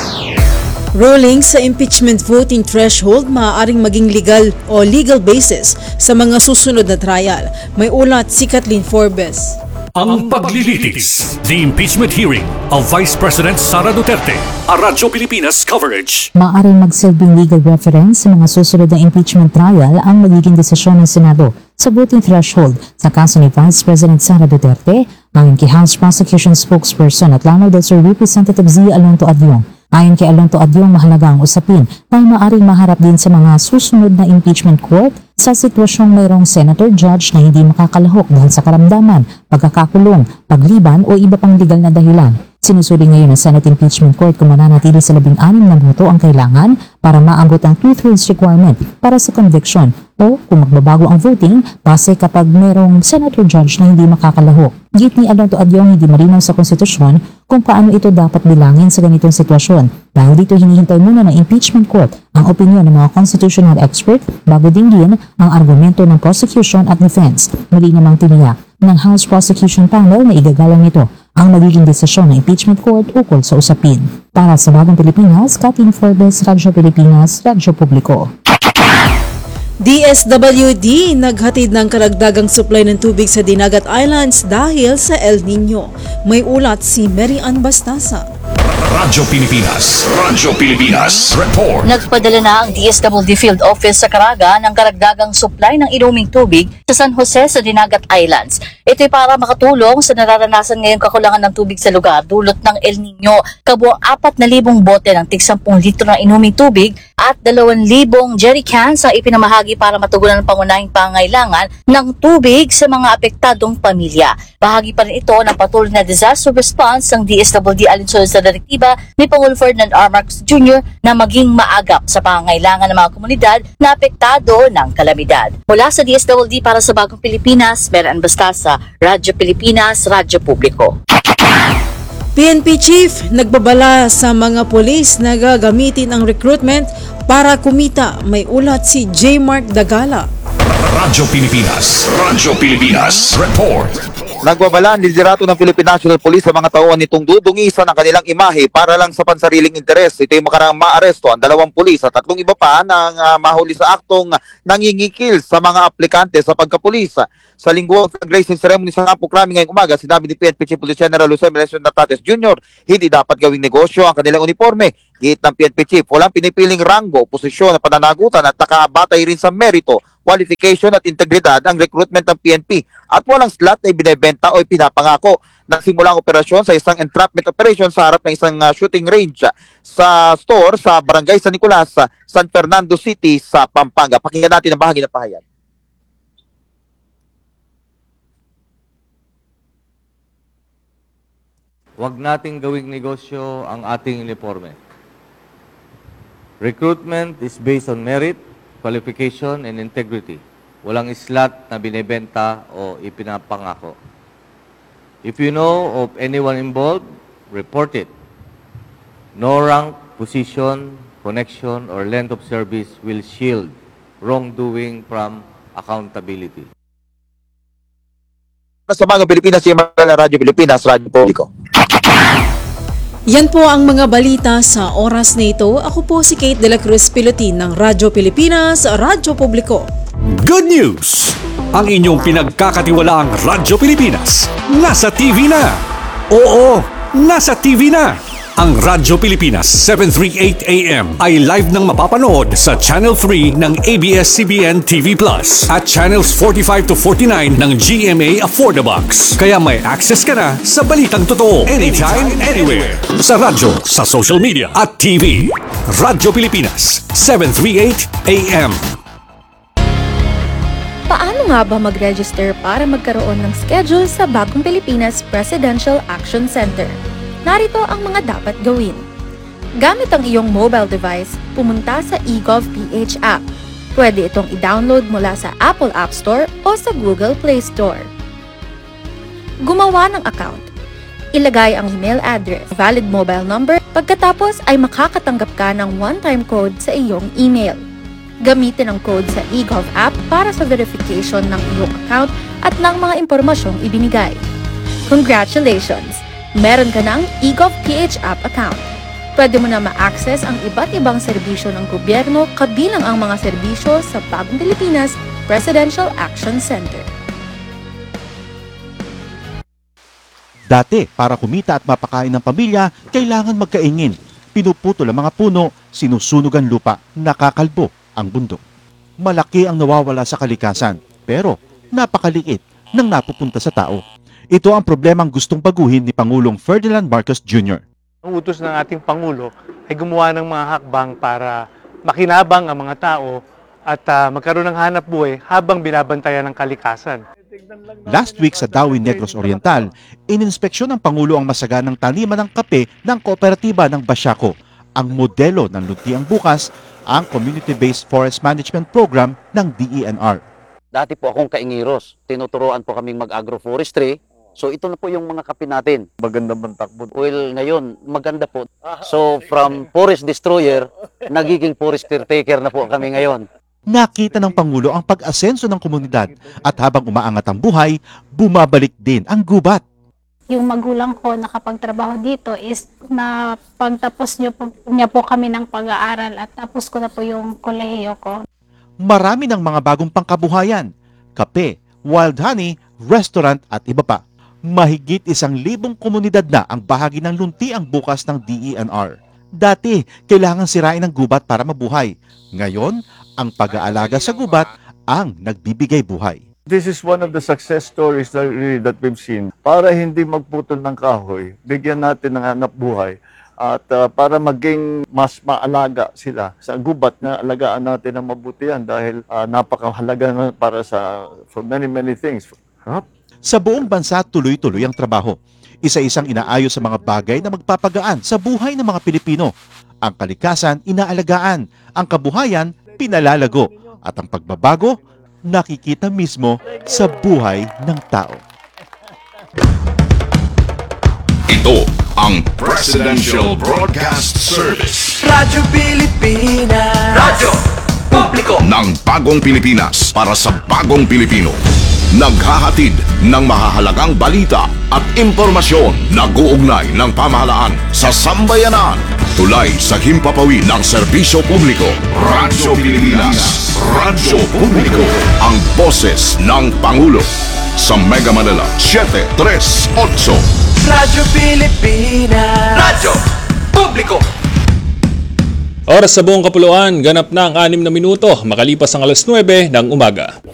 Ruling sa impeachment voting threshold maaaring maging legal basis sa mga susunod na trial. May ulat si Kathleen Forbes. Ang paglilitis, the impeachment hearing of Vice President Sara Duterte, a Radyo Pilipinas coverage. Maaaring magsilbing legal reference sa mga susunod na impeachment trial ang magiging desisyon ng Senado sa voting threshold sa kaso ni Vice President Sara Duterte, ayon kay House Prosecution Spokesperson at Lanao del Sur Representative Zia Alonto Adyong. Ayon kay Alonto Adyong, mahalaga ang usapin na maaaring maharap din sa mga susunod na impeachment court sa sitwasyong mayroong senator judge na hindi makakalahok dahil sa karamdaman, pagkakakulong, pagliban o iba pang legal na dahilan. Sinusuri ngayon ng Senate Impeachment Court kung mananatili sa 16 na boto ang kailangan para maabot ang 2/3 requirement para sa conviction o kung magbabago ang voting base kapag mayroong senator judge na hindi makakalahok. Git ni Alonto Adyong, hindi malinaw sa konstitusyon kung paano ito dapat bilangin sa ganitong sitwasyon. Dahil dito hinihintay muna ng impeachment court ang opinyon ng mga constitutional expert bago dinggin ang argumento ng prosecution at defense. Muli namang tiniyak ng House Prosecution Panel na igagalang nito ang magiging desisyon ng impeachment court ukol sa usapin. Para sa Bagong Pilipinas, Kathleen Forbes, Radyo Pilipinas, Radyo Publiko. DSWD naghatid ng karagdagang supply ng tubig sa Dinagat Islands dahil sa El Nino. May ulat si Mary Ann Bastasa. Radyo Pilipinas, report. Nagpadala na ang DSWD Field Office sa Caraga ng karagdagang supply ng inuming tubig sa San Jose sa Dinagat Islands. Ito'y para makatulong sa nararanasan ngayong kakulangan ng tubig sa lugar dulot ng El Nino. Kabuang 4,000 bote ng tig 10 litro ng inuming tubig at 2,000 jerrycans ang ipinamahagi para matugunan ang pangunahing pangailangan ng tubig sa mga apektadong pamilya. Bahagi pa rin ito ng patuloy na disaster response ng DSWD alinsunod sa direktiba ni Pangulong Ferdinand R. Marcos Jr. na maging maagap sa pangangailangan ng mga komunidad na apektado ng kalamidad. Mula sa DSWD para sa Bagong Pilipinas, Meran Bastasa, Radyo Pilipinas, Radyo Publiko. PNP Chief nagbabala sa mga pulis na gagamitin ang recruitment para kumita. May ulat si J. Mark Dagala. Radyo Pilipinas Report. Nagbabala ang liderato ng Philippine National Police sa mga tauhan nitong dudungisan ang kanilang imahe para lang sa pansariling interes. Ito yung makaraang maaresto ang 2 pulis at 3 iba pa nang mahuli sa aktong nangingikil sa mga aplikante sa pagkapulis. Sa lingguang fundraising ceremony sa Kampong Krami ngayong umaga, sinabi ni PNP Chief Police General Jose Melencio Natates Jr., hindi dapat gawing negosyo ang kanilang uniforme. Giit ng PNP Chief, walang pinipiling ranggo, posisyon na pananagutan at nakabatay rin sa merito, qualification at integridad ang recruitment ng PNP at walang slot na ibinebenta o ipinapangako. Nagsimula ang operasyon sa isang entrapment operation sa harap ng isang shooting range sa store sa Barangay San Nicolas, San Fernando City sa Pampanga. Pakinggan natin ang bahagi ng pahayag. Huwag nating gawing negosyo ang ating uniforme. Recruitment is based on merit, qualification, and integrity. Walang slot na binebenta o ipinapangako. If you know of anyone involved, report it. No rank, position, connection, or length of service will shield wrongdoing from accountability. Sa Bagong Pilipinas, yung Radyo Pilipinas, Radyo Publiko. Yan po ang mga balita sa oras na ito. Ako po si Kate De La Cruz Pilotin ng Radyo Pilipinas, Radyo Publiko. Good news! Ang inyong pinagkakatiwalaang Radyo Pilipinas nasa TV na. Oo, nasa TV na. Ang Radyo Pilipinas 738 AM ay live nang mapapanood sa Channel 3 ng ABS-CBN TV Plus at Channels 45 to 49 ng GMA Affordabox. Kaya may access ka na sa balitang totoo anytime, anywhere. Sa radyo, sa social media at TV. Radyo Pilipinas 738 AM. Paano nga ba mag-register para magkaroon ng schedule sa Bagong Pilipinas Presidential Action Center? Narito ang mga dapat gawin. Gamit ang iyong mobile device, pumunta sa eGovPH app. Pwede itong i-download mula sa Apple App Store o sa Google Play Store. Gumawa ng account. Ilagay ang email address, valid mobile number, pagkatapos ay makakatanggap ka ng one-time code sa iyong email. Gamitin ang code sa eGov app para sa verification ng iyong account at ng mga impormasyong ibinigay. Congratulations! Meron ka ng eGovPH app account. Pwede mo na ma-access ang iba't ibang serbisyo ng gobyerno kabilang ang mga serbisyo sa Bagong Pilipinas Presidential Action Center. Dati, para kumita at mapakain ng pamilya, kailangan magkaingin. Pinuputol ang mga puno, sinusunog ang lupa, nakakalbo ang bundok. Malaki ang nawawala sa kalikasan, pero napakaliit nang napupunta sa tao. Ito ang problemang gustong baguhin ni Pangulong Ferdinand Marcos Jr. Ang utos ng ating Pangulo ay gumawa ng mga hakbang para makinabang ang mga tao at magkaroon ng hanap buhay habang binabantayan ng kalikasan. Last week sa Dawi Negros Oriental, ininspeksyon ng Pangulo ang masaganang taniman ng kape ng kooperatiba ng Basyaco. Ang modelo ng Luntiang Bukas, ang Community-Based Forest Management Program ng DENR. Dati po akong kaingiros. Tinuturuan po kaming mag-agroforestry. So ito na po yung mga kape natin. Maganda bang takbo? Well, ngayon, maganda po. So from forest destroyer, nagiging forest caretaker na po kami ngayon. Nakita ng Pangulo ang pag-asenso ng komunidad at habang umaangat ang buhay, bumabalik din ang gubat. Yung magulang ko nakapagtrabaho dito is na pagtapos niya po kami ng pag-aaral at tapos ko na po yung kolehiyo ko. Marami ng mga bagong pangkabuhayan, kape, wild honey, restaurant at iba pa. Mahigit 1,000 komunidad na ang bahagi ng Luntiang Bukas ng DENR. Dati, kailangan sirain ang gubat para mabuhay. Ngayon, ang pag-aalaga sa gubat ang nagbibigay buhay. This is one of the success stories that we've seen. Para hindi magputol ng kahoy, bigyan natin ng hanap buhay At para maging mas maalaga sila sa gubat na alagaan natin ng mabuti yan dahil napakahalaga na para for many things. Sa buong bansa, tuloy-tuloy ang trabaho. Isa-isang inaayos sa mga bagay na magpapagaan sa buhay ng mga Pilipino. Ang kalikasan, inaalagaan. Ang kabuhayan, pinalalago. At ang pagbabago, nakikita mismo sa buhay ng tao. Ito ang Presidential Broadcast Service. Radyo Pilipinas. Radyo Publiko ng bagong Pilipinas para sa bagong Pilipino. Naghahatid ng mahahalagang balita at impormasyon na guugnay ng pamahalaan sa sambayanan. Tulay sa himpapawid ng serbisyo publiko. Radyo Pilipinas. Radyo Publiko. Ang boses ng Pangulo. Sa Mega Manila, 738. Radyo Pilipinas. Radyo Publiko. Oras sa buong kapuluan, ganap na ang 6 na minuto makalipas ang alas 9 ng umaga.